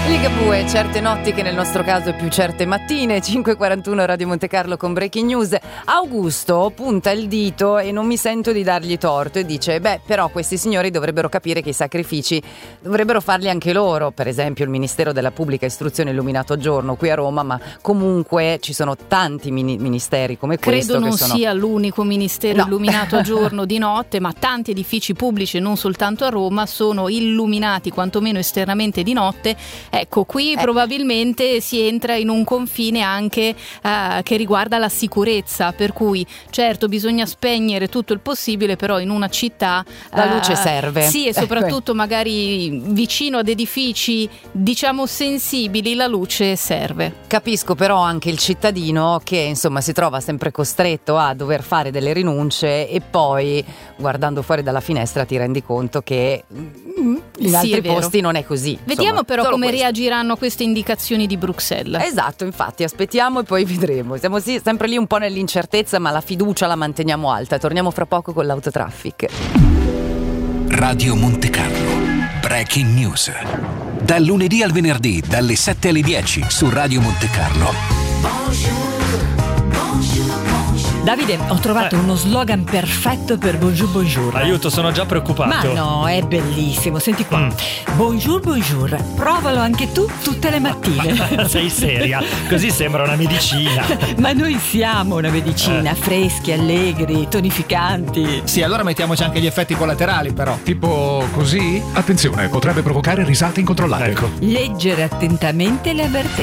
Ligabue, certe notti che nel nostro caso è più certe mattine. 5:41 Radio Monte Carlo con Breaking News. Augusto punta il dito e non mi sento di dargli torto e dice però questi signori dovrebbero capire che i sacrifici dovrebbero farli anche loro. Per esempio il Ministero della Pubblica Istruzione illuminato a giorno qui a Roma, ma comunque ci sono tanti ministeri come questo. Credo non che sono... sia l'unico ministero illuminato a giorno di notte, ma tanti edifici pubblici, non soltanto a Roma, sono illuminati quantomeno esternamente di notte. Ecco, qui probabilmente si entra in un confine anche che riguarda la sicurezza, per cui certo bisogna spegnere tutto il possibile, però in una città la luce serve. Sì, e soprattutto magari vicino ad edifici diciamo sensibili la luce serve. Capisco però anche il cittadino che insomma si trova sempre costretto a dover fare delle rinunce e poi guardando fuori dalla finestra ti rendi conto che in altri posti non è così. Vediamo però come questo. Reagiranno a queste indicazioni di Bruxelles. Esatto, infatti aspettiamo e poi vedremo. Siamo sempre lì un po' nell'incertezza, ma la fiducia la manteniamo alta. Torniamo fra poco con l'autotraffic. Radio Monte Carlo, Breaking News. Dal lunedì al venerdì, dalle 7 alle 10 su Radio Monte Carlo. Davide, ho trovato uno slogan perfetto per Bonjour Bonjour. Aiuto, sono già preoccupato. Ma no, è bellissimo, senti qua. Bonjour Bonjour, provalo anche tu tutte le mattine. Sei seria? Così sembra una medicina. Ma noi siamo una medicina, freschi, allegri, tonificanti. Sì, allora mettiamoci anche gli effetti collaterali però. Tipo così? Attenzione, potrebbe provocare risate incontrollate. Ecco. Leggere attentamente le avvertenze.